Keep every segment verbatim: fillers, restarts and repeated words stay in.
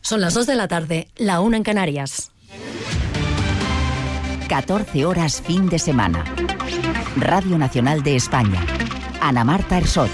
Son las dos de la tarde, la una en Canarias. catorce horas fin de semana. Radio Nacional de España. Ana Marta Ersoch.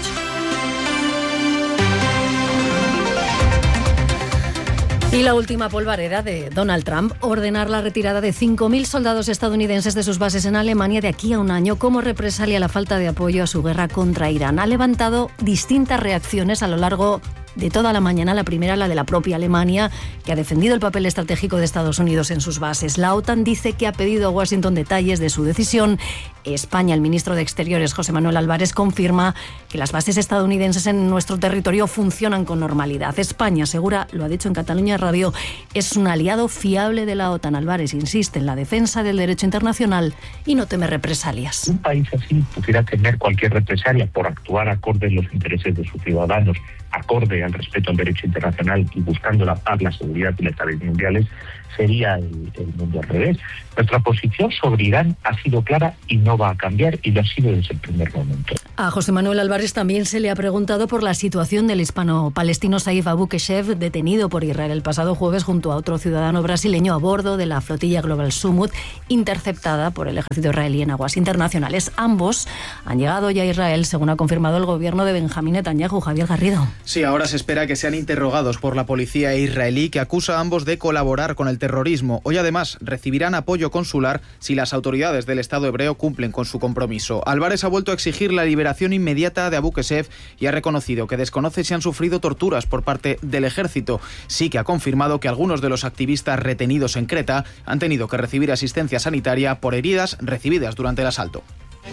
Y la última polvareda de Donald Trump, ordenar la retirada de cinco mil soldados estadounidenses de sus bases en Alemania de aquí a un año como represalia a la falta de apoyo a su guerra contra Irán. Ha levantado distintas reacciones a lo largo de toda la mañana. La primera, la de la propia Alemania, que ha defendido el papel estratégico de Estados Unidos en sus bases. La OTAN dice que ha pedido a Washington detalles de su decisión. España, el ministro de Exteriores, José Manuel Álvarez, confirma que las bases estadounidenses en nuestro territorio funcionan con normalidad. España, asegura, lo ha dicho en Cataluña Radio, es un aliado fiable de la OTAN. Álvarez insiste en la defensa del derecho internacional y no teme represalias. Un país así pudiera temer cualquier represalia por actuar acorde a los intereses de sus ciudadanos, acorde al respeto al derecho internacional y buscando la paz, la seguridad y la estabilidad mundiales, sería el, el mundo al revés. Nuestra posición sobre Irán ha sido clara y no va a cambiar, y lo ha sido desde el primer momento. A José Manuel Álvarez también se le ha preguntado por la situación del hispano-palestino Saif Abu Keshev, detenido por Israel el pasado jueves junto a otro ciudadano brasileño a bordo de la flotilla Global Summit, interceptada por el ejército israelí en aguas internacionales. Ambos han llegado ya a Israel, según ha confirmado el gobierno de Benjamín Netanyahu. Javier Garrido. Sí, ahora se espera que sean interrogados por la policía israelí, que acusa a ambos de colaborar con el terrorismo. Hoy además recibirán apoyo consular si las autoridades del Estado hebreo cumplen con su compromiso. Álvarez ha vuelto a exigir la liberación inmediata de Abu Keshev y ha reconocido que desconoce si han sufrido torturas por parte del ejército. Sí que ha confirmado que algunos de los activistas retenidos en Creta han tenido que recibir asistencia sanitaria por heridas recibidas durante el asalto.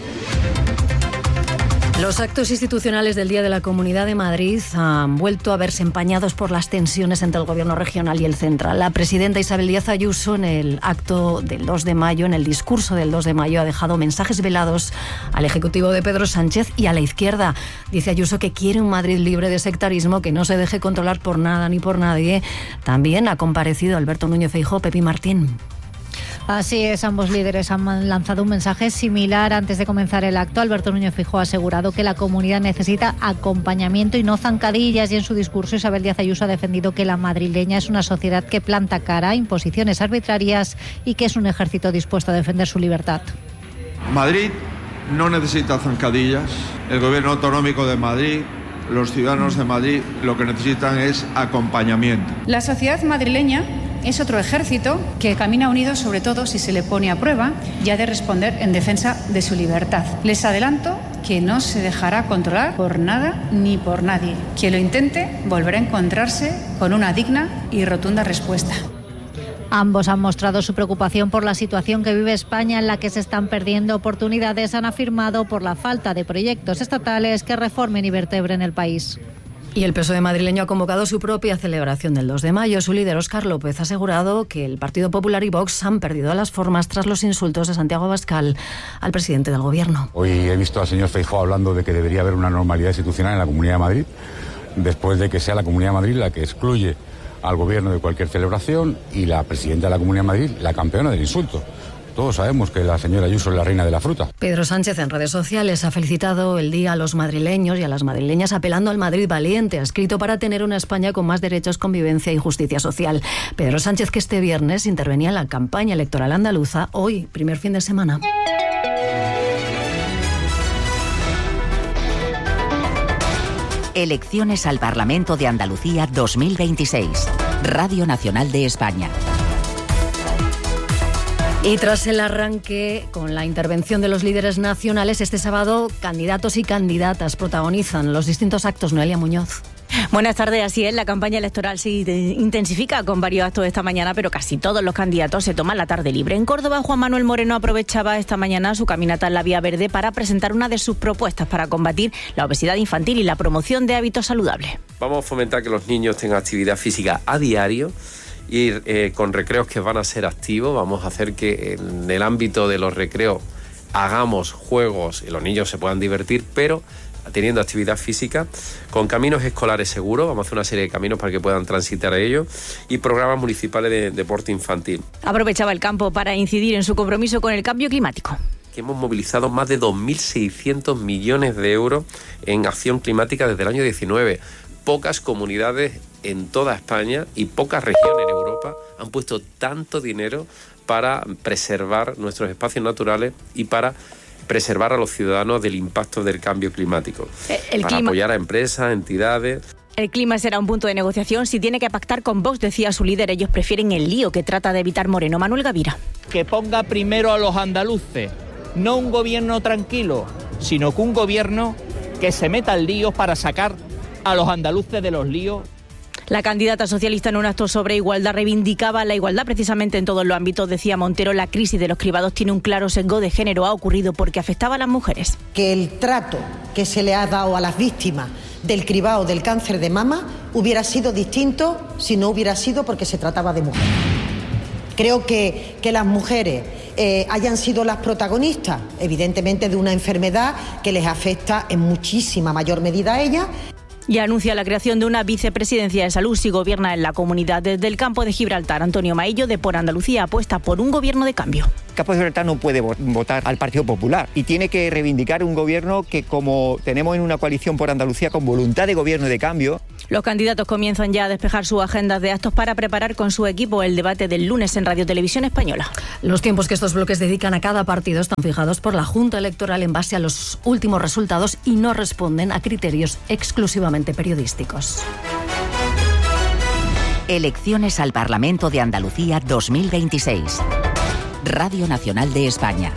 Los actos institucionales del Día de la Comunidad de Madrid han vuelto a verse empañados por las tensiones entre el Gobierno regional y el central. La presidenta Isabel Díaz Ayuso, en el acto del dos de mayo, en el discurso del dos de mayo, ha dejado mensajes velados al Ejecutivo de Pedro Sánchez y a la izquierda. Dice Ayuso que quiere un Madrid libre de sectarismo, que no se deje controlar por nada ni por nadie. También ha comparecido Alberto Núñez Feijóo, Pepi Martín. Así es, ambos líderes han lanzado un mensaje similar antes de comenzar el acto. Alberto Núñez Feijóo ha asegurado que la comunidad necesita acompañamiento y no zancadillas, y en su discurso Isabel Díaz Ayuso ha defendido que la madrileña es una sociedad que planta cara a imposiciones arbitrarias y que es un ejército dispuesto a defender su libertad. Madrid no necesita zancadillas. El gobierno autonómico de Madrid, los ciudadanos de Madrid, lo que necesitan es acompañamiento. La sociedad madrileña es otro ejército que camina unido, sobre todo si se le pone a prueba, y ha de responder en defensa de su libertad. Les adelanto que no se dejará controlar por nada ni por nadie. Quien lo intente volverá a encontrarse con una digna y rotunda respuesta. Ambos han mostrado su preocupación por la situación que vive España, en la que se están perdiendo oportunidades. Han afirmado por la falta de proyectos estatales que reformen y vertebren el país. Y el P S O E madrileño ha convocado su propia celebración del dos de mayo. Su líder, Óscar López, ha asegurado que el Partido Popular y Vox han perdido las formas tras los insultos de Santiago Abascal al presidente del Gobierno. Hoy he visto al señor Feijóo hablando de que debería haber una normalidad institucional en la Comunidad de Madrid, después de que sea la Comunidad de Madrid la que excluye al Gobierno de cualquier celebración y la presidenta de la Comunidad de Madrid la campeona del insulto. Todos sabemos que la señora Ayuso es la reina de la fruta. Pedro Sánchez en redes sociales ha felicitado el día a los madrileños y a las madrileñas, apelando al Madrid valiente. Ha escrito para tener una España con más derechos, convivencia y justicia social. Pedro Sánchez, que este viernes intervenía en la campaña electoral andaluza, hoy, primer fin de semana. Elecciones al Parlamento de Andalucía dos mil veintiséis. Radio Nacional de España. Y tras el arranque con la intervención de los líderes nacionales, este sábado candidatos y candidatas protagonizan los distintos actos. Noelia Muñoz. Buenas tardes, así es, la campaña electoral se intensifica con varios actos esta mañana, pero casi todos los candidatos se toman la tarde libre. En Córdoba, Juan Manuel Moreno aprovechaba esta mañana su caminata en la Vía Verde para presentar una de sus propuestas para combatir la obesidad infantil y la promoción de hábitos saludables. Vamos a fomentar que los niños tengan actividad física a diario, ir eh, con recreos que van a ser activos. Vamos a hacer que en el ámbito de los recreos hagamos juegos y los niños se puedan divertir, pero teniendo actividad física, con caminos escolares seguros. Vamos a hacer una serie de caminos para que puedan transitar a ellos, y programas municipales de deporte infantil. Aprovechaba el campo para incidir en su compromiso con el cambio climático. Que hemos movilizado más de dos mil seiscientos millones de euros en acción climática desde el año diecinueve. Pocas comunidades en toda España y pocas regiones en Europa han puesto tanto dinero para preservar nuestros espacios naturales y para preservar a los ciudadanos del impacto del cambio climático, el para clima... apoyar a empresas, entidades. El clima será un punto de negociación si tiene que pactar con Vox, decía su líder. Ellos prefieren el lío que trata de evitar Moreno. Manuel Gavira. Que ponga primero a los andaluces, no un gobierno tranquilo, sino que un gobierno que se meta al lío para sacar a los andaluces de los líos. La candidata socialista en un acto sobre igualdad reivindicaba la igualdad precisamente en todos los ámbitos. Decía Montero, la crisis de los cribados tiene un claro sesgo de género. Ha ocurrido porque afectaba a las mujeres. Que el trato que se le ha dado a las víctimas del cribado del cáncer de mama hubiera sido distinto si no hubiera sido porque se trataba de mujeres. Creo que, que las mujeres eh, hayan sido las protagonistas, evidentemente, de una enfermedad que les afecta en muchísima mayor medida a ellas. Y anuncia la creación de una vicepresidencia de salud si gobierna en la comunidad. Desde el campo de Gibraltar, Antonio Maillo, de Por Andalucía, apuesta por un gobierno de cambio. Campo de Gibraltar no puede votar al Partido Popular y tiene que reivindicar un gobierno que, como tenemos en una coalición por Andalucía con voluntad de gobierno de cambio. Los candidatos comienzan ya a despejar sus agendas de actos para preparar con su equipo el debate del lunes en Radio Televisión Española. Los tiempos que estos bloques dedican a cada partido están fijados por la Junta Electoral en base a los últimos resultados y no responden a criterios exclusivamente periodísticos. Elecciones al Parlamento de Andalucía dos mil veintiséis. Radio Nacional de España.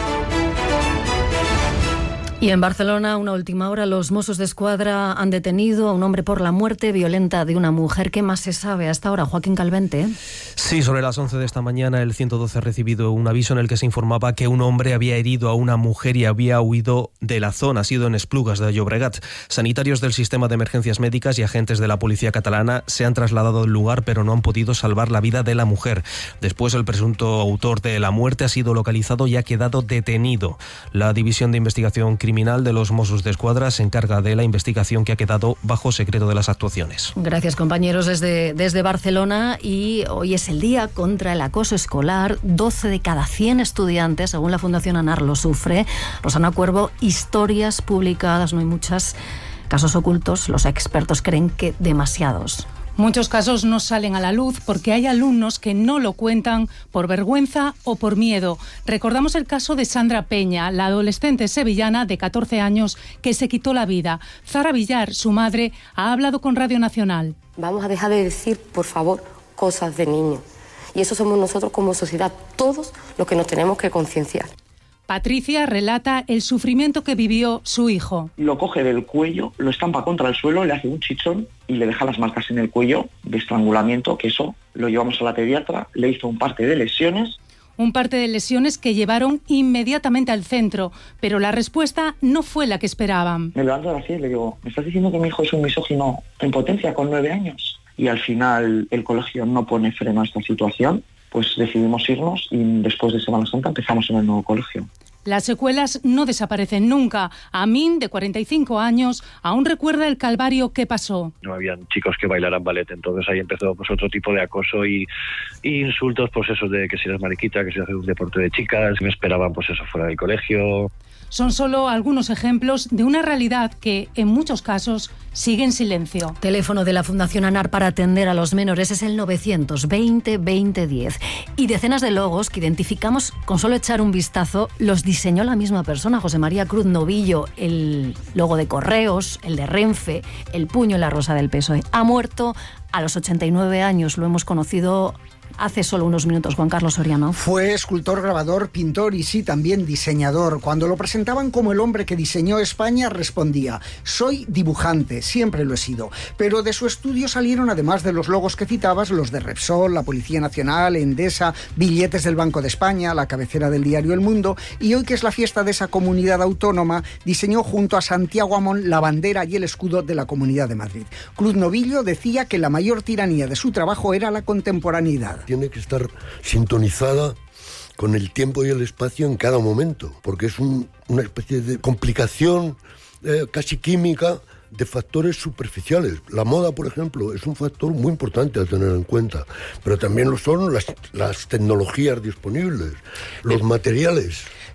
Y en Barcelona, una última hora, los Mossos de Escuadra han detenido a un hombre por la muerte violenta de una mujer. ¿Qué más se sabe hasta ahora, Joaquín Calvente? Sí, sobre las once de esta mañana el ciento doce ha recibido un aviso en el que se informaba que un hombre había herido a una mujer y había huido de la zona. Ha sido en Esplugas de Llobregat. Sanitarios del sistema de emergencias médicas y agentes de la policía catalana se han trasladado al lugar, pero no han podido salvar la vida de la mujer. Después, el presunto autor de la muerte ha sido localizado y ha quedado detenido. La División de Investigación Criminal Criminal de los Mossos de Escuadra se encarga de la investigación que ha quedado bajo secreto de las actuaciones. Gracias, compañeros, desde, desde Barcelona. Y hoy es el día contra el acoso escolar. doce de cada cien estudiantes, según la Fundación ANAR, lo sufre. Rosana Cuervo, historias publicadas, no hay muchas, casos ocultos. Los expertos creen que demasiados. Muchos casos no salen a la luz porque hay alumnos que no lo cuentan por vergüenza o por miedo. Recordamos el caso de Sandra Peña, la adolescente sevillana de catorce años que se quitó la vida. Zara Villar, su madre, ha hablado con Radio Nacional. Vamos a dejar de decir, por favor, cosas de niños. Y eso somos nosotros como sociedad, todos los que nos tenemos que concienciar. Patricia relata el sufrimiento que vivió su hijo. Lo coge del cuello, lo estampa contra el suelo, le hace un chichón y le deja las marcas en el cuello de estrangulamiento, que eso lo llevamos a la pediatra, le hizo un parte de lesiones. Un parte de lesiones que llevaron inmediatamente al centro, pero la respuesta no fue la que esperaban. Me levanto así y le digo, ¿me estás diciendo que mi hijo es un misógino en potencia con nueve años? Y al final el colegio no pone freno a esta situación. Pues decidimos irnos y después de Semana Santa empezamos en el nuevo colegio. Las secuelas no desaparecen nunca. Amin, de cuarenta y cinco años, aún recuerda el calvario que pasó. No habían chicos que bailaran ballet, entonces ahí empezó pues otro tipo de acoso y, y insultos, pues eso de que si eres mariquita, que si haces un deporte de chicas, me esperaban pues eso fuera del colegio. Son solo algunos ejemplos de una realidad que, en muchos casos, sigue en silencio. Teléfono de la Fundación ANAR para atender a los menores es el novecientos veinte veinte diez. Y decenas de logos que identificamos con solo echar un vistazo los diseñó la misma persona, José María Cruz Novillo. El logo de Correos, el de Renfe, el puño en la rosa del P S O E. Ha muerto a los ochenta y nueve años, lo hemos conocido hace solo unos minutos, Juan Carlos Soriano. Fue escultor, grabador, pintor y sí, también diseñador. Cuando lo presentaban como el hombre que diseñó España, respondía: soy dibujante, siempre lo he sido. Pero de su estudio salieron, además de los logos que citabas, los de Repsol, la Policía Nacional, Endesa, billetes del Banco de España, la cabecera del diario El Mundo. Y hoy, que es la fiesta de esa comunidad autónoma, diseñó junto a Santiago Amón la bandera y el escudo de la Comunidad de Madrid. Cruz Novillo decía que la mayor tiranía de su trabajo era la contemporaneidad. Tiene que estar sintonizada con el tiempo y el espacio en cada momento, porque es un, una especie de complicación eh, casi química de factores superficiales. La moda, por ejemplo, es un factor muy importante a tener en cuenta, pero también lo son las, las tecnologías disponibles, los materiales.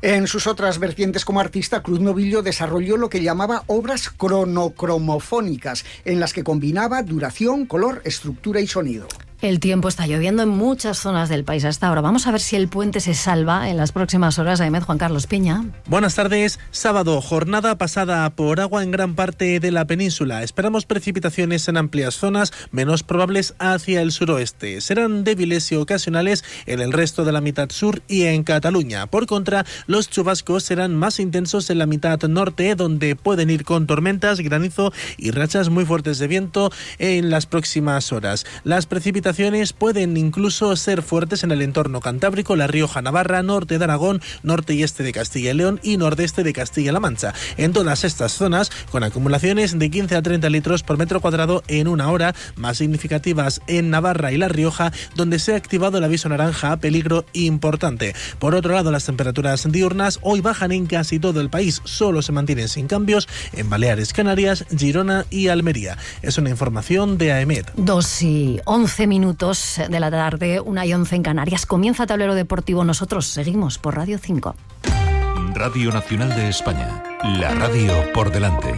En sus otras vertientes como artista, Cruz Novillo desarrolló lo que llamaba obras cronocromofónicas, en las que combinaba duración, color, estructura y sonido. El tiempo está lloviendo en muchas zonas del país hasta ahora. Vamos a ver si el puente se salva en las próximas horas. Ahmed, Juan Carlos Piña. Buenas tardes. Sábado, jornada pasada por agua en gran parte de la península. Esperamos precipitaciones en amplias zonas, menos probables hacia el suroeste. Serán débiles y ocasionales en el resto de la mitad sur y en Cataluña. Por contra, los chubascos serán más intensos en la mitad norte, donde pueden ir con tormentas, granizo y rachas muy fuertes de viento en las próximas horas. Las precipitaciones pueden incluso ser fuertes en el entorno cantábrico, La Rioja, Navarra, norte de Aragón, norte y este de Castilla y León y nordeste de Castilla-La Mancha. En todas estas zonas, con acumulaciones de quince a treinta litros por metro cuadrado en una hora, más significativas en Navarra y La Rioja, donde se ha activado el aviso naranja a peligro importante. Por otro lado, las temperaturas diurnas hoy bajan en casi todo el país, solo se mantienen sin cambios en Baleares, Canarias, Girona y Almería. Es una información de AEMET. Dos y once minutos de la tarde, una y once en Canarias. Comienza Tablero Deportivo. Nosotros seguimos por Radio cinco. Radio Nacional de España. La radio por delante.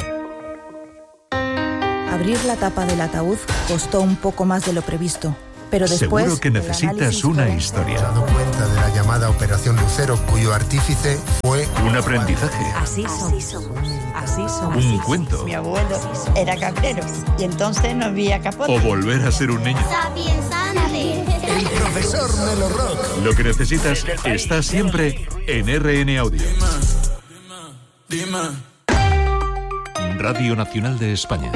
Abrir la tapa del ataúd costó un poco más de lo previsto. Pero después, seguro que necesitas una historia. He dado cuenta de la llamada Operación Lucero, cuyo artífice fue un aprendizaje. Así somos. Así somos. Un cuento. Mi abuelo era cabrero y entonces no había capote. O volver a ser un niño. el profesor Melo Rock. Lo que necesitas está siempre en R N Audio. Radio Nacional de España.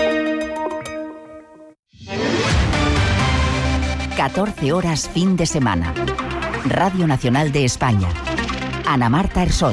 catorce horas fin de semana. Radio Nacional de España. Ana Marta Ersoch.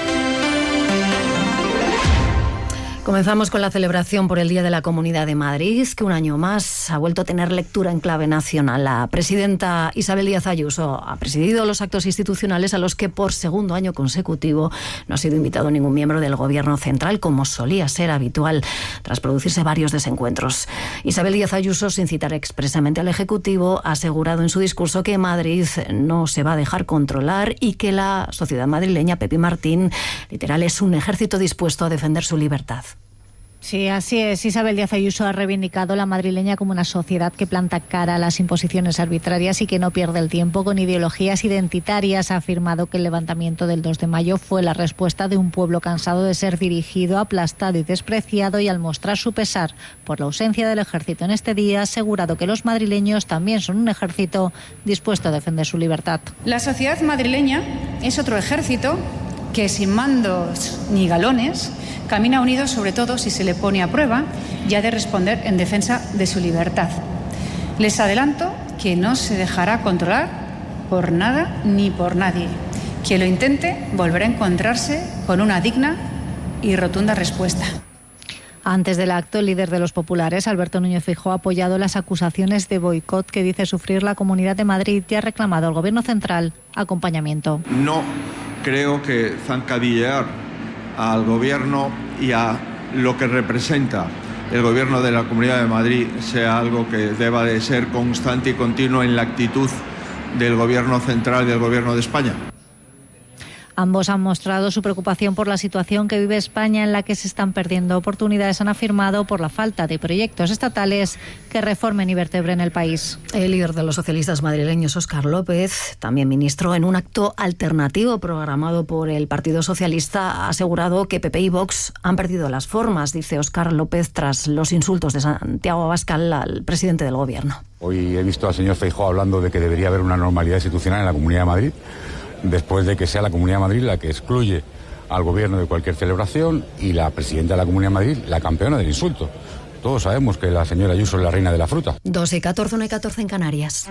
Comenzamos con la celebración por el Día de la Comunidad de Madrid, que un año más ha vuelto a tener lectura en clave nacional. La presidenta Isabel Díaz Ayuso ha presidido los actos institucionales a los que por segundo año consecutivo no ha sido invitado ningún miembro del Gobierno central, como solía ser habitual, tras producirse varios desencuentros. Isabel Díaz Ayuso, sin citar expresamente al Ejecutivo, ha asegurado en su discurso que Madrid no se va a dejar controlar y que la sociedad madrileña, Pepi Martín, literal, es un ejército dispuesto a defender su libertad. Sí, así es. Isabel Díaz Ayuso ha reivindicado la madrileña como una sociedad que planta cara a las imposiciones arbitrarias y que no pierde el tiempo con ideologías identitarias. Ha afirmado que el levantamiento del dos de mayo fue la respuesta de un pueblo cansado de ser dirigido, aplastado y despreciado, y al mostrar su pesar por la ausencia del ejército en este día, ha asegurado que los madrileños también son un ejército dispuesto a defender su libertad. La sociedad madrileña es otro ejército que, sin mandos ni galones, camina unido sobre todo si se le pone a prueba y ha de responder en defensa de su libertad. Les adelanto que no se dejará controlar por nada ni por nadie. Quien lo intente volverá a encontrarse con una digna y rotunda respuesta. Antes del acto, el líder de los populares, Alberto Núñez Feijóo, ha apoyado las acusaciones de boicot que dice sufrir la Comunidad de Madrid y ha reclamado al Gobierno central acompañamiento. No creo que zancadillear al Gobierno y a lo que representa el Gobierno de la Comunidad de Madrid sea algo que deba de ser constante y continuo en la actitud del Gobierno central y del Gobierno de España. Ambos han mostrado su preocupación por la situación que vive España, en la que se están perdiendo oportunidades, han afirmado, por la falta de proyectos estatales que reformen y vertebren el país. El líder de los socialistas madrileños, Óscar López, también ministro, en un acto alternativo programado por el Partido Socialista, ha asegurado que P P y Vox han perdido las formas, dice Óscar López, tras los insultos de Santiago Abascal al presidente del Gobierno. Hoy he visto al señor Feijóo hablando de que debería haber una normalidad institucional en la Comunidad de Madrid, después de que sea la Comunidad de Madrid la que excluye al Gobierno de cualquier celebración y la presidenta de la Comunidad de Madrid la campeona del insulto. Todos sabemos que la señora Ayuso es la reina de la fruta. dos y catorce, una y catorce en Canarias.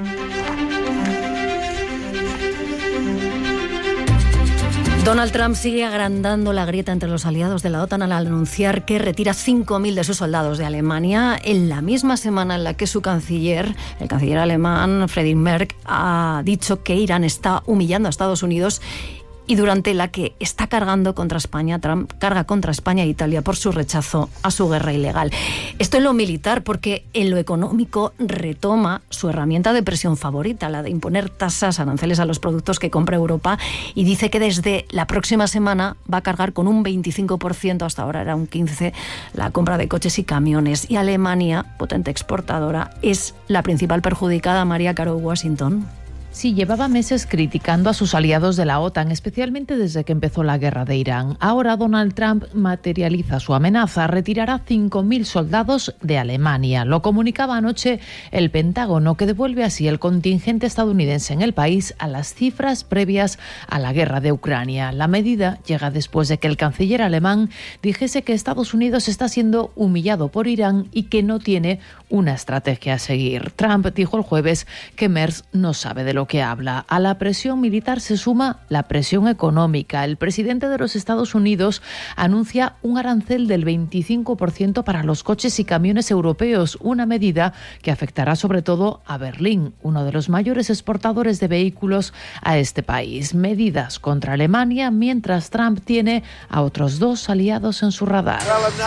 Donald Trump sigue agrandando la grieta entre los aliados de la OTAN al anunciar que retira cinco mil de sus soldados de Alemania en la misma semana en la que su canciller, el canciller alemán Friedrich Merz, ha dicho que Irán está humillando a Estados Unidos y durante la que está cargando contra España, Trump carga contra España e Italia por su rechazo a su guerra ilegal. Esto en lo militar, porque en lo económico retoma su herramienta de presión favorita, la de imponer tasas, aranceles a los productos que compra Europa, y dice que desde la próxima semana va a cargar con un veinticinco por ciento, hasta ahora era un quince por ciento, la compra de coches y camiones. Y Alemania, potente exportadora, es la principal perjudicada. María Caro, Washington. Sí, llevaba meses criticando a sus aliados de la OTAN, especialmente desde que empezó la guerra de Irán. Ahora Donald Trump materializa su amenaza, retirará cinco mil soldados de Alemania. Lo comunicaba anoche el Pentágono, que devuelve así el contingente estadounidense en el país a las cifras previas a la guerra de Ucrania. La medida llega después de que el canciller alemán dijese que Estados Unidos está siendo humillado por Irán y que no tiene una estrategia a seguir. Trump dijo el jueves que Merz no sabe de lo que habla. A la presión militar se suma la presión económica. El presidente de los Estados Unidos anuncia un arancel del veinticinco por ciento para los coches y camiones europeos, una medida que afectará sobre todo a Berlín, uno de los mayores exportadores de vehículos a este país. Medidas contra Alemania, mientras Trump tiene a otros dos aliados en su radar.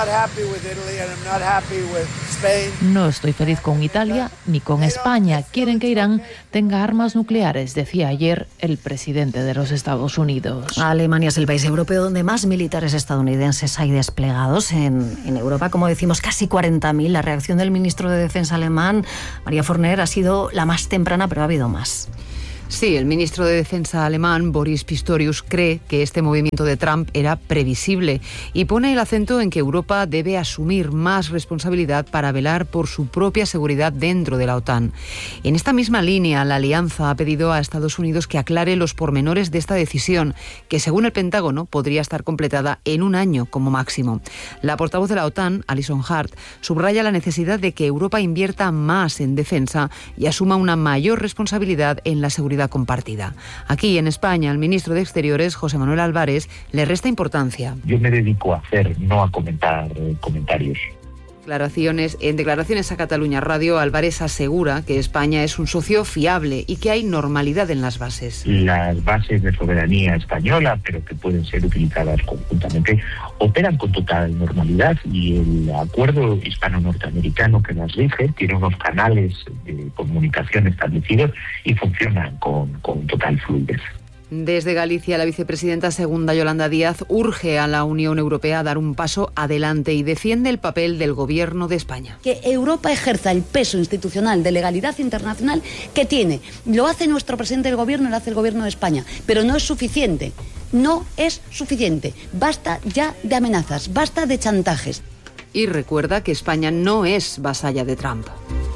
No estoy feliz con Italia ni con España. Quieren que Irán tenga armas nucleares, decía ayer el presidente de los Estados Unidos. Alemania es el país europeo donde más militares estadounidenses hay desplegados en, en Europa, como decimos, casi cuarenta mil. La reacción del ministro de Defensa alemán, María Forner, ha sido la más temprana, pero ha habido más. Sí, el ministro de Defensa alemán, Boris Pistorius, cree que este movimiento de Trump era previsible y pone el acento en que Europa debe asumir más responsabilidad para velar por su propia seguridad dentro de la OTAN. En esta misma línea, la alianza ha pedido a Estados Unidos que aclare los pormenores de esta decisión, que según el Pentágono podría estar completada en un año como máximo. La portavoz de la OTAN, Alison Hart, subraya la necesidad de que Europa invierta más en defensa y asuma una mayor responsabilidad en la seguridad compartida. Aquí en España, el ministro de Exteriores, José Manuel Álvarez, le resta importancia. Yo me dedico a hacer, no a comentar eh, comentarios. Declaraciones, en declaraciones a Cataluña Radio, Álvarez asegura que España es un socio fiable y que hay normalidad en las bases. Las bases de soberanía española, pero que pueden ser utilizadas conjuntamente, operan con total normalidad y el acuerdo hispano-norteamericano que las rige tiene unos canales de comunicación establecidos y funcionan con, con total fluidez. Desde Galicia, la vicepresidenta segunda, Yolanda Díaz, urge a la Unión Europea a dar un paso adelante y defiende el papel del Gobierno de España. Que Europa ejerza el peso institucional de legalidad internacional que tiene. Lo hace nuestro presidente del Gobierno, lo hace el Gobierno de España, pero no es suficiente. No es suficiente. Basta ya de amenazas, basta de chantajes. Y recuerda que España no es vasalla de Trump.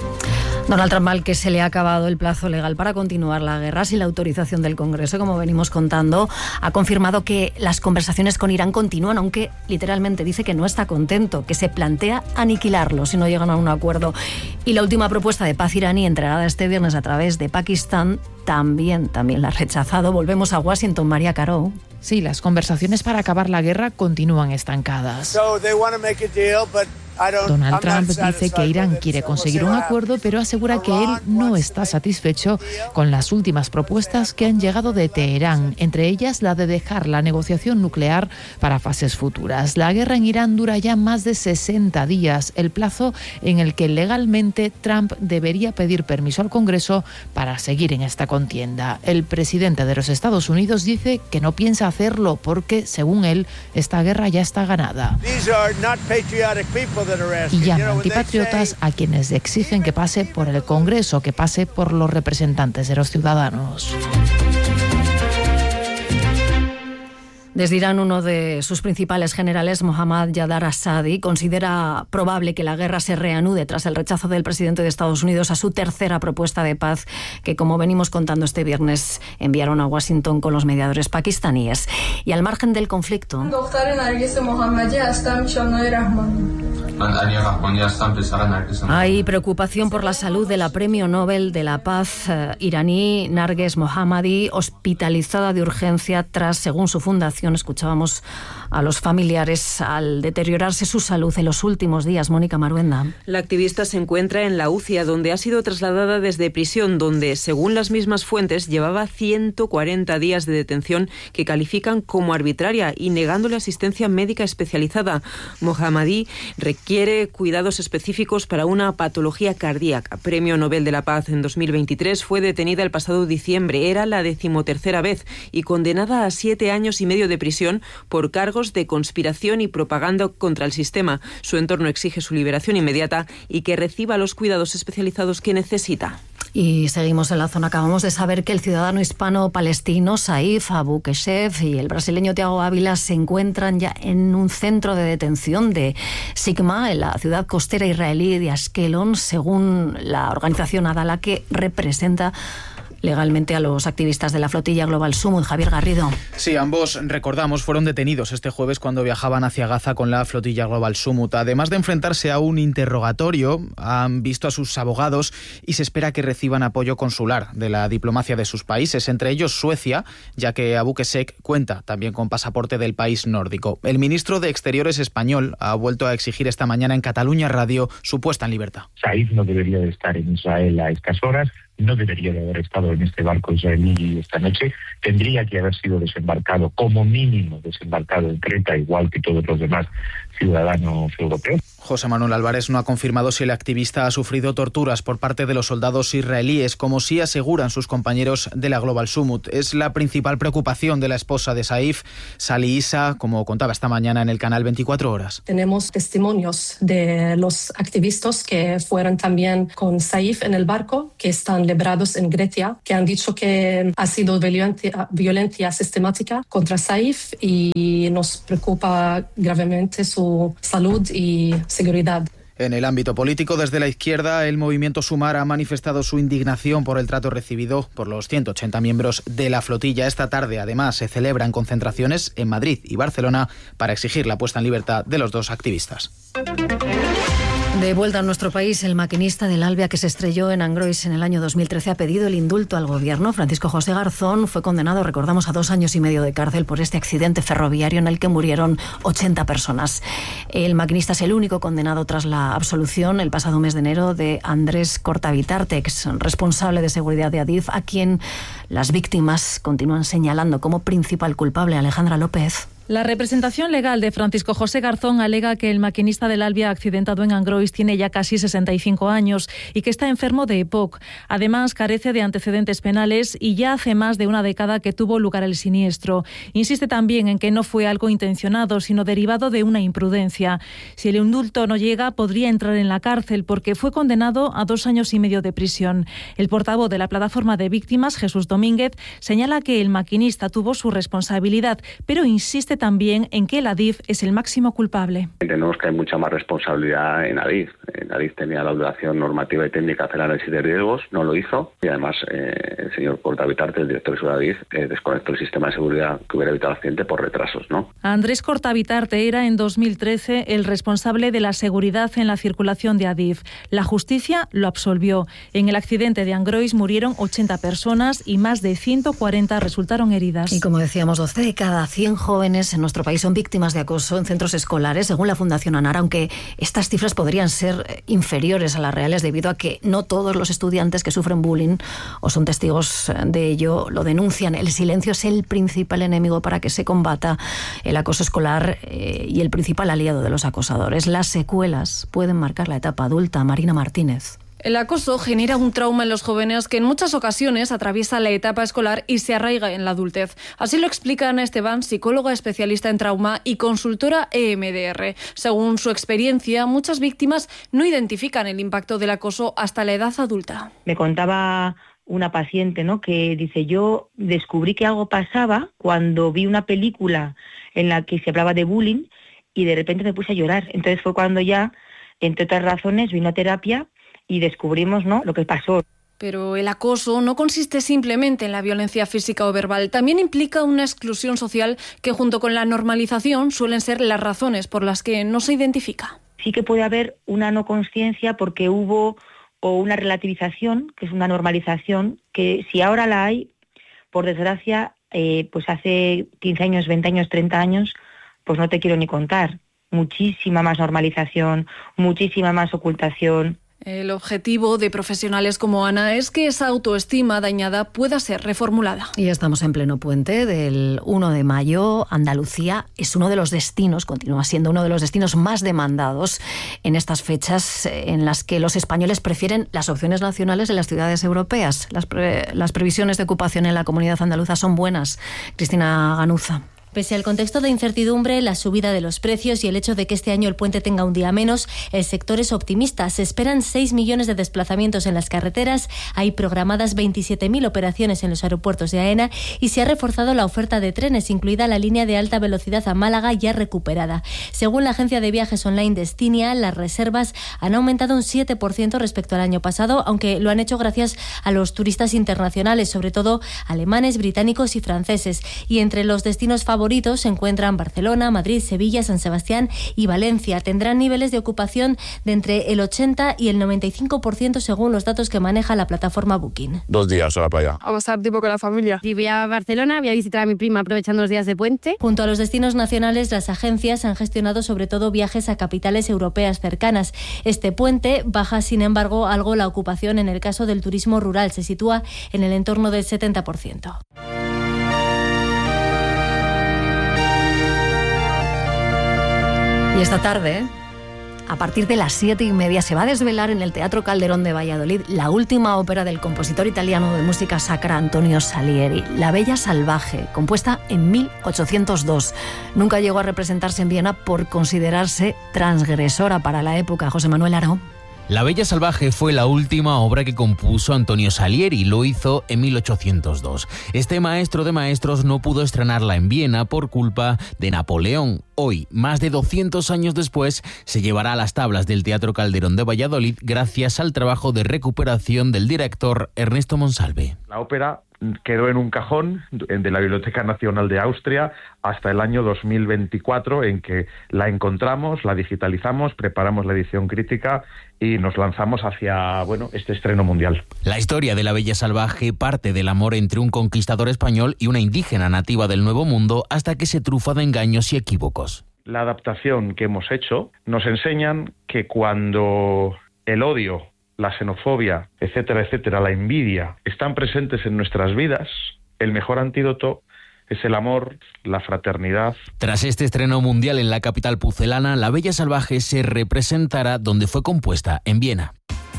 Donald Trump, al que se le ha acabado el plazo legal para continuar la guerra sin la autorización del Congreso, como venimos contando, ha confirmado que las conversaciones con Irán continúan, aunque literalmente dice que no está contento, que se plantea aniquilarlo si no llegan a un acuerdo. Y la última propuesta de paz iraní entregada este viernes a través de Pakistán también, también la ha rechazado. Volvemos a Washington, María Caro. Sí, las conversaciones para acabar la guerra continúan estancadas. Donald Trump dice que Irán quiere conseguir un acuerdo, pero asegura que él no está satisfecho con las últimas propuestas que han llegado de Teherán, entre ellas la de dejar la negociación nuclear para fases futuras. La guerra en Irán dura ya más de sesenta días, el plazo en el que legalmente Trump debería pedir permiso al Congreso para seguir en esta contienda. El presidente de los Estados Unidos dice que no piensa hacerlo porque, según él, esta guerra ya está ganada. Y llama antipatriotas a quienes exigen que pase por el Congreso, que pase por los representantes de los ciudadanos. Desde Irán, uno de sus principales generales, Mohammad Jadar Assadi, considera probable que la guerra se reanude tras el rechazo del presidente de Estados Unidos a su tercera propuesta de paz, que, como venimos contando este viernes, enviaron a Washington con los mediadores pakistaníes. Y al margen del conflicto, hay preocupación por la salud de la premio Nobel de la Paz eh, iraní Narges Mohammadi, hospitalizada de urgencia tras, según su fundación, escuchábamos a los familiares al deteriorarse su salud en los últimos días. Mónica Maruenda. La activista se encuentra en la U C I A, donde ha sido trasladada desde prisión, donde, según las mismas fuentes, llevaba ciento cuarenta días de detención que califican como arbitraria y negándole asistencia médica especializada. Mohammadi requiere cuidados específicos para una patología cardíaca. Premio Nobel de la Paz en dos mil veintitrés, fue detenida el pasado diciembre. Era la decimotercera vez y condenada a siete años y medio de prisión por cargos de conspiración y propaganda contra el sistema. Su entorno exige su liberación inmediata y que reciba los cuidados especializados que necesita. Y seguimos en la zona. Acabamos de saber que el ciudadano hispano-palestino Saif Abu Keshef y el brasileño Thiago Ávila se encuentran ya en un centro de detención de Sigma en la ciudad costera israelí de Ashkelon, según la organización Adala, que representa legalmente a los activistas de la flotilla Global Summit. Javier Garrido. Sí, ambos, recordamos, fueron detenidos este jueves cuando viajaban hacia Gaza con la flotilla Global Summit. Además de enfrentarse a un interrogatorio, han visto a sus abogados y se espera que reciban apoyo consular de la diplomacia de sus países, entre ellos Suecia, ya que Abu Keshef cuenta también con pasaporte del país nórdico. El ministro de Exteriores español ha vuelto a exigir esta mañana en Cataluña Radio su puesta en libertad. Saif no debería de estar en Israel a estas horas. No debería de haber estado en este barco israelí esta noche. Tendría que haber sido desembarcado, como mínimo desembarcado en Creta, igual que todos los demás ciudadanos europeos. José Manuel Álvarez no ha confirmado si el activista ha sufrido torturas por parte de los soldados israelíes, como sí aseguran sus compañeros de la Global Summit. Es la principal preocupación de la esposa de Saif, Sally Issa, como contaba esta mañana en el canal veinticuatro horas. Tenemos testimonios de los activistas que fueron también con Saif en el barco, que están librados en Grecia, que han dicho que ha sido violencia, violencia sistemática contra Saif y nos preocupa gravemente su salud y seguridad. En el ámbito político, desde la izquierda, el movimiento Sumar ha manifestado su indignación por el trato recibido por los ciento ochenta miembros de la flotilla. Esta tarde, además, se celebran concentraciones en Madrid y Barcelona para exigir la puesta en libertad de los dos activistas. De vuelta a nuestro país, el maquinista del Alvia que se estrelló en Angrois en el año dos mil trece ha pedido el indulto al gobierno. Francisco José Garzón fue condenado, recordamos, a dos años y medio de cárcel por este accidente ferroviario en el que murieron ochenta personas. El maquinista es el único condenado tras la absolución el pasado mes de enero de Andrés Cortavitarte, ex responsable de seguridad de Adif, a quien las víctimas continúan señalando como principal culpable. Alejandra López. La representación legal de Francisco José Garzón alega que el maquinista del Alvia accidentado en Angrois tiene ya casi sesenta y cinco años y que está enfermo de E P O C. Además, carece de antecedentes penales y ya hace más de una década que tuvo lugar el siniestro. Insiste también en que no fue algo intencionado, sino derivado de una imprudencia. Si el indulto no llega, podría entrar en la cárcel porque fue condenado a dos años y medio de prisión. El portavoz de la plataforma de víctimas, Jesús Domínguez, señala que el maquinista tuvo su responsabilidad, pero insiste también en que el Adif es el máximo culpable. Entendemos que hay mucha más responsabilidad en Adif. En Adif tenía la obligación normativa y técnica de hacer análisis de riesgos, no lo hizo, y además eh, el señor Cortavitarte, el director de Adif, eh, desconectó el sistema de seguridad que hubiera evitado el accidente por retrasos, ¿no? Andrés Cortavitarte era en dos mil trece el responsable de la seguridad en la circulación de Adif. La justicia lo absolvió. En el accidente de Angrois murieron ochenta personas y más de ciento cuarenta resultaron heridas. Y como decíamos, doce de cada cien jóvenes en nuestro país son víctimas de acoso en centros escolares, según la Fundación ANAR, aunque estas cifras podrían ser inferiores a las reales debido a que no todos los estudiantes que sufren bullying o son testigos de ello lo denuncian. El silencio es el principal enemigo para que se combata el acoso escolar eh, y el principal aliado de los acosadores. Las secuelas pueden marcar la etapa adulta. Marina Martínez. El acoso genera un trauma en los jóvenes que en muchas ocasiones atraviesa la etapa escolar y se arraiga en la adultez. Así lo explica Ana Esteban, psicóloga especialista en trauma y consultora E M D R. Según su experiencia, muchas víctimas no identifican el impacto del acoso hasta la edad adulta. Me contaba una paciente, ¿no?, que dice: yo descubrí que algo pasaba cuando vi una película en la que se hablaba de bullying y de repente me puse a llorar. Entonces fue cuando ya, entre otras razones, vino a terapia y descubrimos, ¿no?, lo que pasó. Pero el acoso no consiste simplemente en la violencia física o verbal, también implica una exclusión social que junto con la normalización suelen ser las razones por las que no se identifica. Sí que puede haber una no consciencia porque hubo o una relativización, que es una normalización, que si ahora la hay, por desgracia, eh, pues hace quince años, veinte años, treinta años, pues no te quiero ni contar. Muchísima más normalización, muchísima más ocultación. El objetivo de profesionales como Ana es que esa autoestima dañada pueda ser reformulada. Y estamos en pleno puente del uno de mayo. Andalucía es uno de los destinos, continúa siendo uno de los destinos más demandados en estas fechas en las que los españoles prefieren las opciones nacionales en las ciudades europeas. Las, pre- las previsiones de ocupación en la comunidad andaluza son buenas. Cristina Ganuza. Pese al contexto de incertidumbre, la subida de los precios y el hecho de que este año el puente tenga un día menos, el sector es optimista. Se esperan seis millones de desplazamientos en las carreteras, hay programadas veintisiete mil operaciones en los aeropuertos de AENA y se ha reforzado la oferta de trenes, incluida la línea de alta velocidad a Málaga ya recuperada. Según la agencia de viajes online Destinia, las reservas han aumentado un siete por ciento respecto al año pasado, aunque lo han hecho gracias a los turistas internacionales, sobre todo alemanes, británicos y franceses. Y entre los destinos favoritos se encuentran Barcelona, Madrid, Sevilla, San Sebastián y Valencia. Tendrán niveles de ocupación de entre el ochenta y el noventa y cinco por ciento según los datos que maneja la plataforma Booking. Dos días a la playa. Vamos a estar tipo con la familia. Y voy a Barcelona, voy a visitar a mi prima aprovechando los días de puente. Junto a los destinos nacionales, las agencias han gestionado sobre todo viajes a capitales europeas cercanas. Este puente baja, sin embargo, algo la ocupación en el caso del turismo rural. Se sitúa en el entorno del setenta por ciento. Y esta tarde, a partir de las siete y media, se va a desvelar en el Teatro Calderón de Valladolid la última ópera del compositor italiano de música sacra Antonio Salieri, La Bella Salvaje, compuesta en mil ochocientos dos. Nunca llegó a representarse en Viena por considerarse transgresora para la época. José Manuel Aro. La Bella Salvaje fue la última obra que compuso Antonio Salieri, lo hizo en mil ochocientos dos. Este maestro de maestros no pudo estrenarla en Viena por culpa de Napoleón. Hoy, más de doscientos años después, se llevará a las tablas del Teatro Calderón de Valladolid gracias al trabajo de recuperación del director Ernesto Monsalve. La ópera quedó en un cajón de la Biblioteca Nacional de Austria hasta el año dos mil veinticuatro, en que la encontramos, la digitalizamos, preparamos la edición crítica y nos lanzamos hacia, bueno, este estreno mundial. La historia de La Bella Salvaje parte del amor entre un conquistador español y una indígena nativa del Nuevo Mundo hasta que se trufa de engaños y equívocos. La adaptación que hemos hecho nos enseñan que cuando el odio, la xenofobia, etcétera, etcétera, la envidia, están presentes en nuestras vidas, el mejor antídoto es el amor, la fraternidad. Tras este estreno mundial en la capital pucelana, La Bella Salvaje se representará donde fue compuesta, en Viena.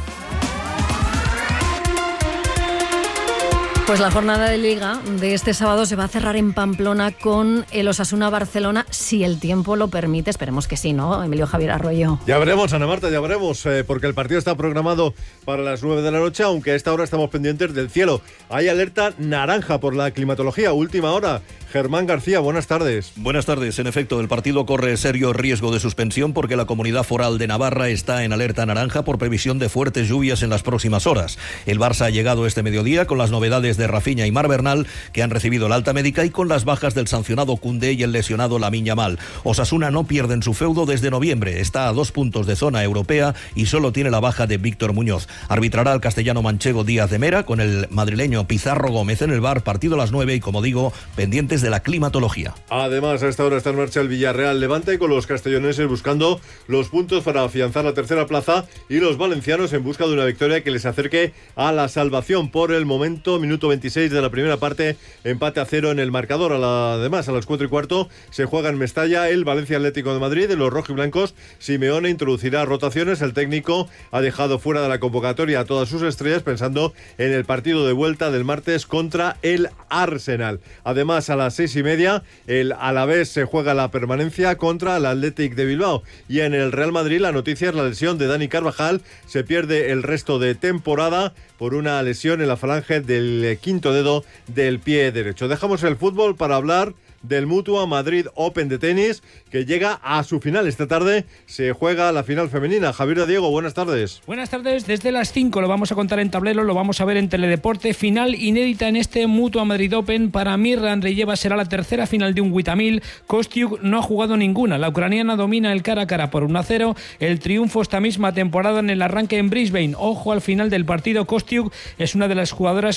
Pues la jornada de Liga de este sábado se va a cerrar en Pamplona con el Osasuna Barcelona, si el tiempo lo permite. Esperemos que sí, ¿no, Emilio Javier Arroyo? Ya veremos, Ana Marta, ya veremos, eh, porque el partido está programado para las nueve de la noche, aunque a esta hora estamos pendientes del cielo. Hay alerta naranja por la climatología, última hora. Germán García, buenas tardes. Buenas tardes. En efecto, el partido corre serio riesgo de suspensión porque la Comunidad Foral de Navarra está en alerta naranja por previsión de fuertes lluvias en las próximas horas. El Barça ha llegado este mediodía con las novedades de Rafinha y Mar Bernal, que han recibido la alta médica, y con las bajas del sancionado Koundé y el lesionado Lamine Yamal. Osasuna no pierden su feudo desde noviembre. Está a dos puntos de zona europea y solo tiene la baja de Víctor Muñoz. Arbitrará el castellano manchego Díaz de Mera con el madrileño Pizarro Gómez en el V A R. Partido a las nueve y, como digo, pendientes de la climatología. Además, a esta hora está en marcha el Villarreal Levante, con los castelloneses buscando los puntos para afianzar la tercera plaza y los valencianos en busca de una victoria que les acerque a la salvación. Por el momento, minuto veintiséis de la primera parte, empate a cero en el marcador. A la, además, a las cuatro y cuarto se juega en Mestalla el Valencia Atlético de Madrid. De los rojiblancos, Simeone introducirá rotaciones. El técnico ha dejado fuera de la convocatoria a todas sus estrellas, pensando en el partido de vuelta del martes contra el Arsenal. Además, a las seis y media, el Alavés se juega la permanencia contra el Athletic de Bilbao. Y en el Real Madrid, la noticia es la lesión de Dani Carvajal. Se pierde el resto de temporada por una lesión en la falange del quinto dedo del pie derecho. Dejamos el fútbol para hablar del Mutua Madrid Open de tenis, que llega a su final. Esta tarde se juega la final femenina. Javier de Diego, buenas tardes. Buenas tardes, desde las cinco lo vamos a contar en tablero, lo vamos a ver en Teledeporte. Final inédita en este Mutua Madrid Open. Para Mirra Andreeva será la tercera final de un Guitamil. Kostiuk no ha jugado ninguna. La ucraniana domina el cara a cara por uno a cero. El triunfo esta misma temporada en el arranque en Brisbane. Ojo al final del partido. Kostiuk es una de las jugadoras más beligerante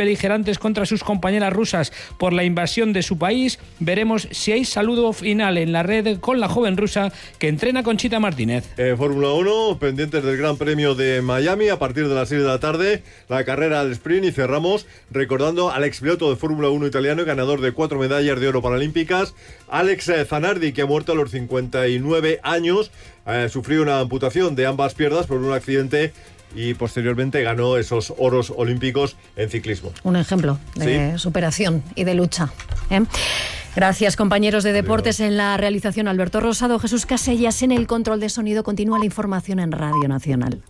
beligerantes contra sus compañeras rusas por la invasión de su país. Veremos si hay saludo final en la red con la joven rusa que entrena Conchita Martínez. En Fórmula uno, pendientes del Gran Premio de Miami a partir de las seis de la tarde, la carrera al sprint, y cerramos recordando al expiloto de Fórmula uno italiano y ganador de cuatro medallas de oro paralímpicas, Alex Zanardi, que ha muerto a los cincuenta y nueve años. Eh, sufrió una amputación de ambas piernas por un accidente y posteriormente ganó esos oros olímpicos en ciclismo. Un ejemplo de ¿Sí? superación y de lucha. ¿eh? Gracias, compañeros de deportes. En la realización, Alberto Rosado, Jesús Casellas. En el control de sonido, continúa la información en Radio Nacional.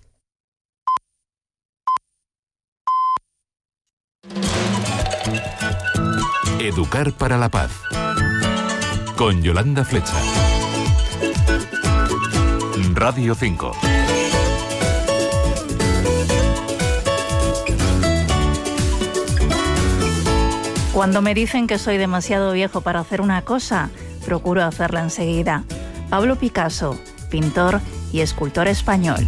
Educar para la paz, con Yolanda Flecha. Radio cinco. Cuando me dicen que soy demasiado viejo para hacer una cosa, procuro hacerla enseguida. Pablo Picasso, pintor y escultor español.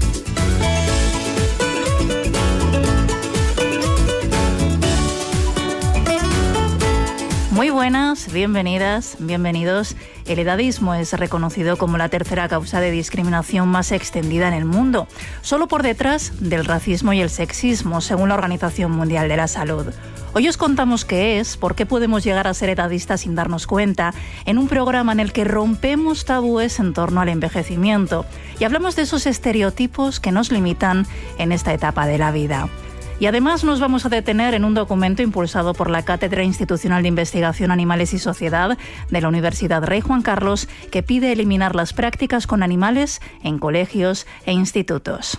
Muy buenas, bienvenidas, bienvenidos. El edadismo es reconocido como la tercera causa de discriminación más extendida en el mundo, solo por detrás del racismo y el sexismo, según la Organización Mundial de la Salud. Hoy os contamos qué es, por qué podemos llegar a ser edadistas sin darnos cuenta, en un programa en el que rompemos tabúes en torno al envejecimiento y hablamos de esos estereotipos que nos limitan en esta etapa de la vida. Y además nos vamos a detener en un documento impulsado por la Cátedra Institucional de Investigación Animales y Sociedad de la Universidad Rey Juan Carlos, que pide eliminar las prácticas con animales en colegios e institutos.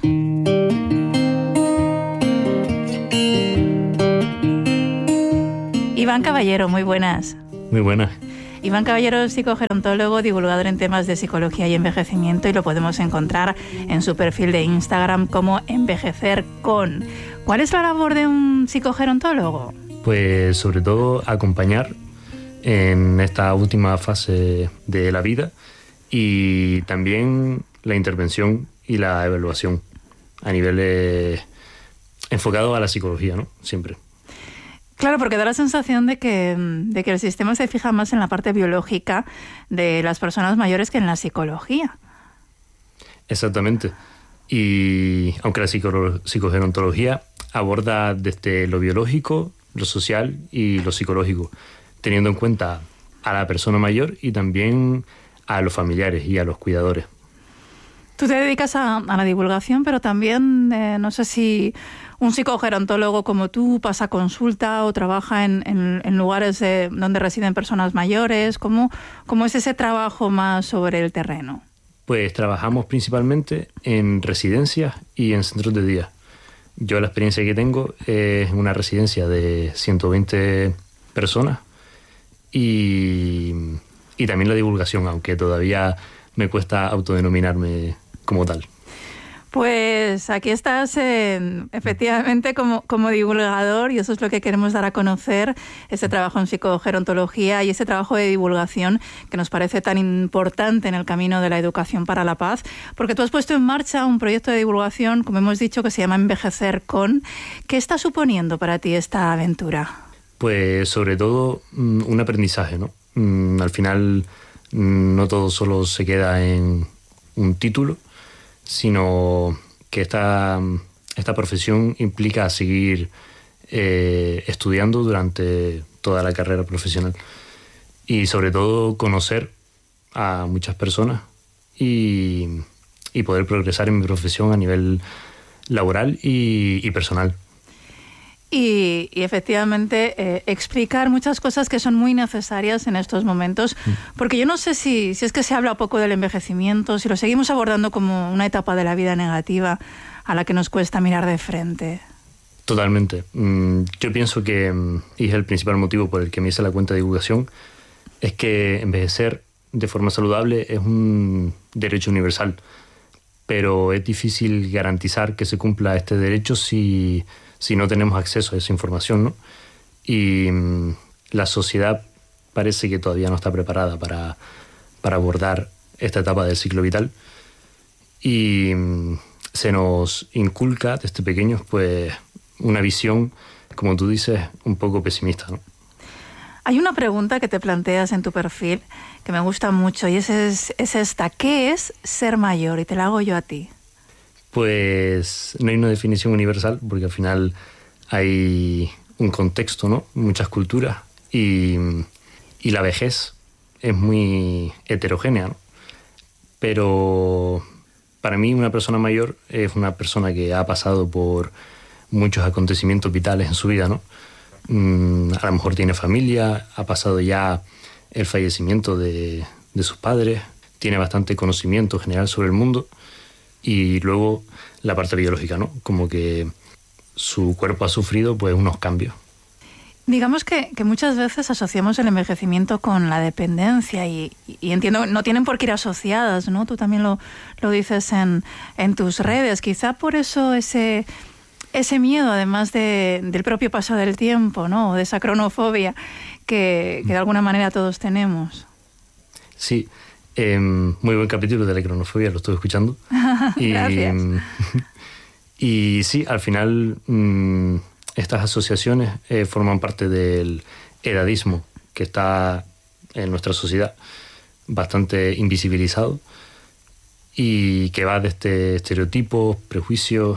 Iván Caballero, muy buenas. Muy buenas. Iván Caballero es psicogerontólogo, divulgador en temas de psicología y envejecimiento, y lo podemos encontrar en su perfil de Instagram como Envejecer Con. ¿Cuál es la labor de un psicogerontólogo? Pues sobre todo acompañar en esta última fase de la vida y también la intervención y la evaluación a niveles enfocados a la psicología, ¿no? Siempre. Claro, porque da la sensación de que, de que el sistema se fija más en la parte biológica de las personas mayores que en la psicología. Exactamente. Y aunque la psico- psicogerontología aborda desde lo biológico, lo social y lo psicológico, teniendo en cuenta a la persona mayor y también a los familiares y a los cuidadores. Tú te dedicas a, a la divulgación, pero también, eh, no sé si un psicogerontólogo como tú pasa consulta o trabaja en, en, en lugares eh, donde residen personas mayores. ¿Cómo, ¿Cómo es ese trabajo más sobre el terreno? Pues trabajamos principalmente en residencias y en centros de día. Yo la experiencia que tengo es una residencia de ciento veinte personas y, y también la divulgación, aunque todavía me cuesta autodenominarme como tal. Pues aquí estás eh, efectivamente como, como divulgador, y eso es lo que queremos dar a conocer, ese trabajo en psicogerontología y ese trabajo de divulgación que nos parece tan importante en el camino de la educación para la paz, porque tú has puesto en marcha un proyecto de divulgación, como hemos dicho, que se llama Envejecer Con. ¿Qué está suponiendo para ti esta aventura? Pues sobre todo un aprendizaje, ¿no? Al final no todo solo se queda en un título, sino que esta, esta profesión implica seguir eh, estudiando durante toda la carrera profesional y sobre todo conocer a muchas personas y, y poder progresar en mi profesión a nivel laboral y, y personal. Y, y efectivamente eh, explicar muchas cosas que son muy necesarias en estos momentos, porque yo no sé si, si es que se habla poco del envejecimiento, si lo seguimos abordando como una etapa de la vida negativa a la que nos cuesta mirar de frente. Totalmente. Yo pienso que, y es el principal motivo por el que me hice la cuenta de divulgación, es que envejecer de forma saludable es un derecho universal, pero es difícil garantizar que se cumpla este derecho si... si no tenemos acceso a esa información, ¿no? Y mmm, la sociedad parece que todavía no está preparada para, para abordar esta etapa del ciclo vital y mmm, se nos inculca desde pequeños pues una visión, como tú dices, un poco pesimista, ¿no? Hay una pregunta que te planteas en tu perfil que me gusta mucho y es, es, es esta. ¿Qué es ser mayor? Y te la hago yo a ti. Pues no hay una definición universal porque al final hay un contexto, ¿no? Muchas culturas y, y la vejez es muy heterogénea, ¿no? Pero para mí una persona mayor es una persona que ha pasado por muchos acontecimientos vitales en su vida, ¿no? Mm, a lo mejor tiene familia, ha pasado ya el fallecimiento de, de sus padres, tiene bastante conocimiento general sobre el mundo y luego la parte biológica, ¿no? Como que su cuerpo ha sufrido pues unos cambios. Digamos que, que muchas veces asociamos el envejecimiento con la dependencia y, y entiendo, no tienen por qué ir asociadas, ¿no? Tú también lo, lo dices en, en tus redes. Quizá por eso ese, ese miedo, además de, del propio paso del tiempo, ¿no? O de esa cronofobia que, que de alguna manera todos tenemos. Sí, eh, muy buen capítulo de la cronofobia, lo estuve escuchando. y, Gracias. Y sí, al final... Mmm, estas asociaciones eh, forman parte del edadismo que está en nuestra sociedad bastante invisibilizado y que va desde estereotipos, prejuicios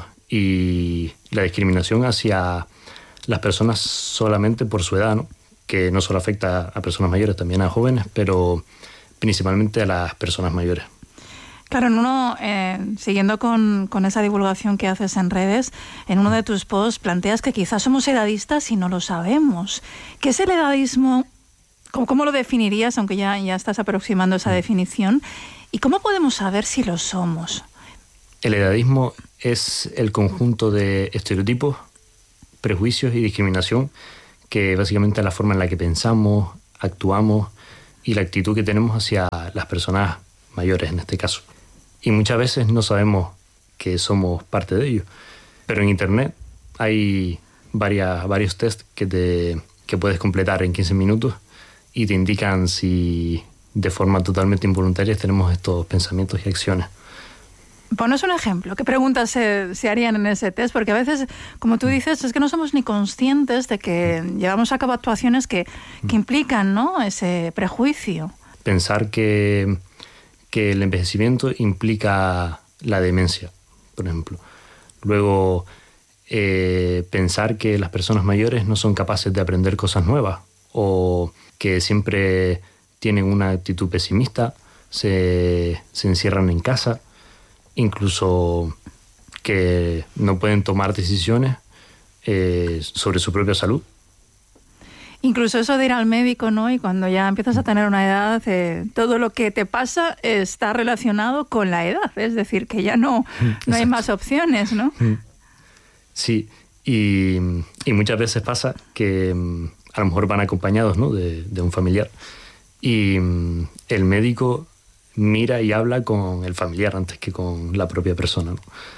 y la discriminación hacia las personas solamente por su edad, ¿no? Que no solo afecta a personas mayores, también a jóvenes, pero principalmente a las personas mayores. Claro, en uno, eh, siguiendo con, con esa divulgación que haces en redes, en uno de tus posts planteas que quizás somos edadistas y no lo sabemos. ¿Qué es el edadismo? ¿Cómo, cómo lo definirías, aunque ya, ya estás aproximando esa definición? ¿Y cómo podemos saber si lo somos? El edadismo es el conjunto de estereotipos, prejuicios y discriminación que básicamente es la forma en la que pensamos, actuamos y la actitud que tenemos hacia las personas mayores en este caso. Y muchas veces no sabemos que somos parte de ello. Pero en Internet hay varias, varios test que, te, que puedes completar en quince minutos y te indican si de forma totalmente involuntaria tenemos estos pensamientos y acciones. Ponos un ejemplo. ¿Qué preguntas se, se harían en ese test? Porque a veces, como tú dices, es que no somos ni conscientes de que llevamos a cabo actuaciones que, que implican, ¿no?, ese prejuicio. Pensar que... que el envejecimiento implica la demencia, por ejemplo. Luego, eh, pensar que las personas mayores no son capaces de aprender cosas nuevas o que siempre tienen una actitud pesimista, se, se encierran en casa, incluso que no pueden tomar decisiones eh, sobre su propia salud. Incluso eso de ir al médico, ¿no? Y cuando ya empiezas a tener una edad, eh, todo lo que te pasa está relacionado con la edad. Es decir, que ya no, no hay más opciones, ¿no? Sí, y, y muchas veces pasa que a lo mejor van acompañados, ¿no?, de, de un familiar. Y el médico mira y habla con el familiar antes que con la propia persona, ¿no?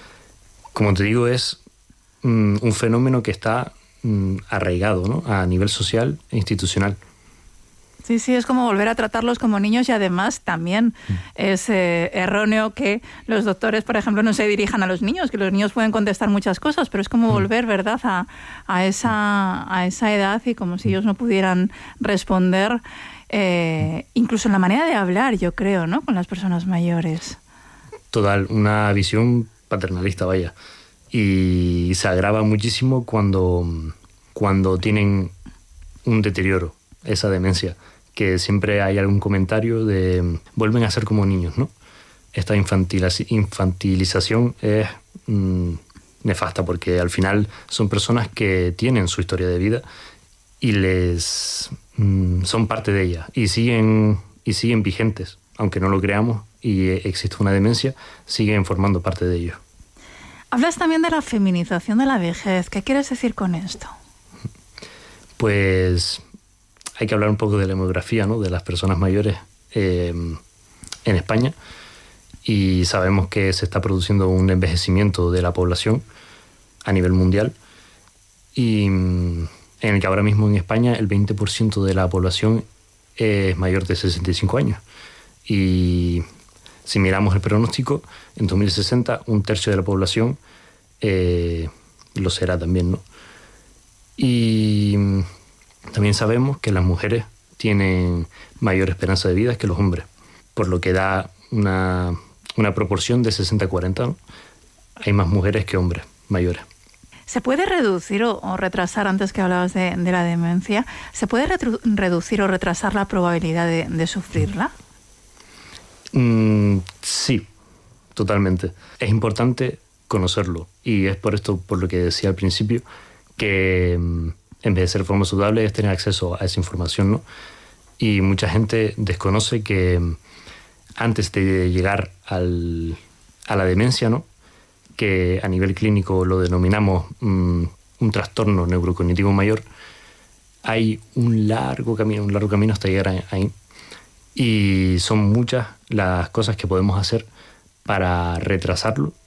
Como te digo, es um, un fenómeno que está arraigado, ¿no?, a nivel social e institucional. Sí, sí, es como volver a tratarlos como niños y además también mm. es eh, erróneo que los doctores, por ejemplo, no se dirijan a los niños, que los niños pueden contestar muchas cosas, pero es como mm. volver, ¿verdad?, a, a, esa, a esa edad y como si ellos no pudieran responder, eh, incluso en la manera de hablar, yo creo, ¿no?, con las personas mayores. Total, una visión paternalista, vaya. Y se agrava muchísimo cuando, cuando tienen un deterioro, esa demencia, que siempre hay algún comentario de vuelven a ser como niños, ¿no? Esta infantilización es mmm, nefasta porque al final son personas que tienen su historia de vida y les mmm, son parte de ella y siguen, y siguen vigentes, aunque no lo creamos y existe una demencia, siguen formando parte de ello. Hablas también de la feminización de la vejez. ¿Qué quieres decir con esto? Pues hay que hablar un poco de la demografía, ¿no?, de las personas mayores eh, en España. Y sabemos que se está produciendo un envejecimiento de la población a nivel mundial. Y en el que ahora mismo en España el veinte por ciento de la población es mayor de sesenta y cinco años. Y si miramos el pronóstico, en dos mil sesenta un tercio de la población eh, lo será también, ¿no? Y también sabemos que las mujeres tienen mayor esperanza de vida que los hombres, por lo que da una, una proporción de sesenta a cuarenta, ¿no? Hay más mujeres que hombres mayores. ¿Se puede reducir o, o retrasar, antes que hablabas de, de la demencia, ¿se puede retru- reducir o retrasar la probabilidad de, de sufrirla? Mm, sí, totalmente. Es importante conocerlo y es por esto, por lo que decía al principio, que mm, envejecer de forma saludable es tener acceso a esa información, ¿no? Y mucha gente desconoce que mm, antes de llegar al, a la demencia, ¿no?, que a nivel clínico lo denominamos um, un trastorno neurocognitivo mayor, hay un largo camino, un largo camino hasta llegar ahí. Y son muchas las cosas que podemos hacer para retrasarlo